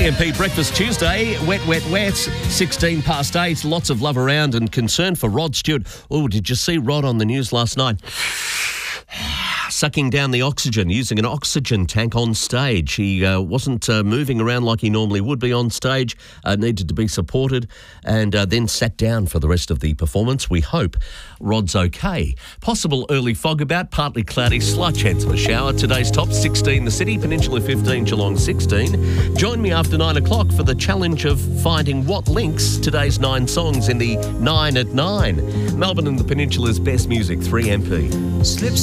3MP Breakfast Tuesday, wet, wet, wet, 16 past 8, lots of love around and concern for Rod Stewart. Oh, did you see Rod on the news last night? Sucking down the oxygen, using an oxygen tank on stage. He wasn't moving around like he normally would be on stage, needed to be supported, and then sat down for the rest of the performance. We hope Rod's okay. Possible early fog about, partly cloudy, slight chance of a shower. Today's top 16 the city, Peninsula 15, Geelong 16. Join me after 9 o'clock for the challenge of finding what links today's 9 songs in the 9 at 9. Melbourne and the Peninsula's best music, 3MP. Slips